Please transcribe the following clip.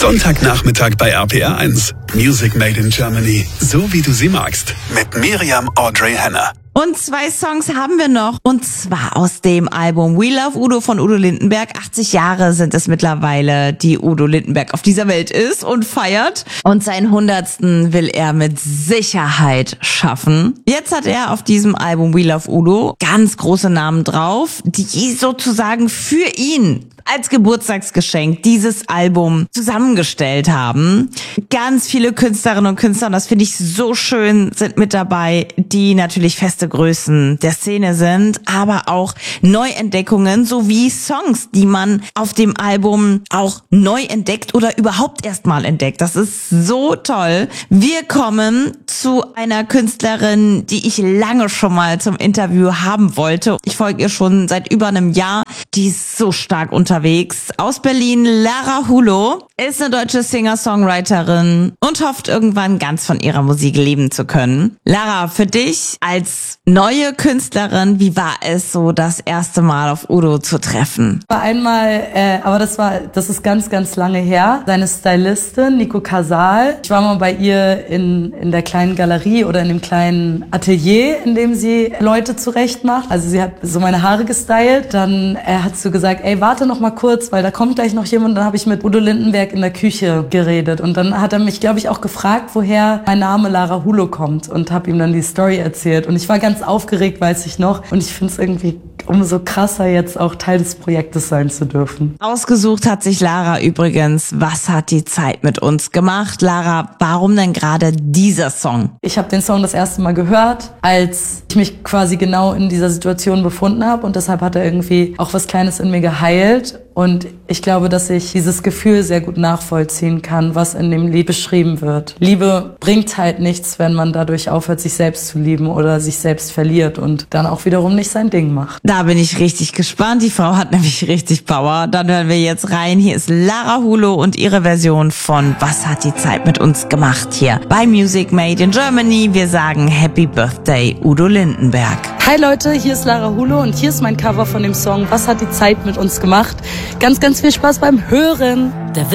Sonntagnachmittag bei RPR1. Music Made in Germany. So wie du sie magst. Mit Miriam Audrey Henner. Und 2 Songs haben wir noch. Und zwar aus dem Album We Love Udo von Udo Lindenberg. 80 Jahre sind es mittlerweile, die Udo Lindenberg auf dieser Welt ist und feiert. Und seinen 100. will er mit Sicherheit schaffen. Jetzt hat er auf diesem Album We Love Udo ganz große Namen drauf, die sozusagen für ihn als Geburtstagsgeschenk dieses Album zusammengestellt haben. Ganz viele Künstlerinnen und Künstler, und das finde ich so schön, sind mit dabei, die natürlich feste Größen der Szene sind, aber auch Neuentdeckungen sowie Songs, die man auf dem Album auch neu entdeckt oder überhaupt erstmal entdeckt. Das ist so toll. Wir kommen zu einer Künstlerin, die ich lange schon mal zum Interview haben wollte. Ich folge ihr schon seit über einem Jahr. Die ist so stark unterwegs. Aus Berlin, Lara Hulo ist eine deutsche Singer-Songwriterin und hofft irgendwann ganz von ihrer Musik leben zu können. Lara, für dich als neue Künstlerin, wie war es so, das erste Mal auf Udo zu treffen? War einmal, aber das ist ganz, ganz lange her. Seine Stylistin, Nico Casal. Ich war mal bei ihr in der kleinen Galerie oder in dem kleinen Atelier, in dem sie Leute zurecht macht. Also sie hat so meine Haare gestylt. Dann hat sie gesagt, ey, warte noch mal kurz, weil da kommt gleich noch jemand. Und dann habe ich mit Udo Lindenberg in der Küche geredet. Und dann hat er mich, glaube ich, auch gefragt, woher mein Name Lara Hulo kommt. Und habe ihm dann die Story erzählt. Und ich war ganz aufgeregt, weiß ich noch. Und ich finde es irgendwie umso krasser, jetzt auch Teil des Projektes sein zu dürfen. Ausgesucht hat sich Lara übrigens, was hat die Zeit mit uns gemacht? Lara, warum denn gerade dieser Song? Ich habe den Song das erste Mal gehört, als ich mich quasi genau in dieser Situation befunden habe. Und deshalb hat er irgendwie auch was Kleines in mir geheilt. Und ich glaube, dass ich dieses Gefühl sehr gut nachvollziehen kann, was in dem Lied beschrieben wird. Liebe bringt halt nichts, wenn man dadurch aufhört, sich selbst zu lieben oder sich selbst verliert und dann auch wiederum nicht sein Ding macht. Da bin ich richtig gespannt. Die Frau hat nämlich richtig Power. Dann hören wir jetzt rein. Hier ist Lara Hulo und ihre Version von Was hat die Zeit mit uns gemacht hier bei Music Made in Germany. Wir sagen Happy Birthday, Udo Lindenberg. Hi Leute, hier ist Lara Hulo und hier ist mein Cover von dem Song Was hat die Zeit mit uns gemacht. Ganz, ganz viel Spaß beim Hören.